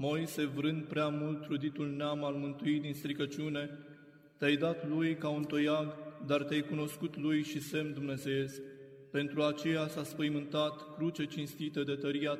Moise, vrând prea mult truditul neam al mântuirii din stricăciune, te-ai dat lui ca un toiag, dar te-ai cunoscut lui și semn dumnezeiesc. Pentru aceea s-a spăimântat, cruce cinstită de tăria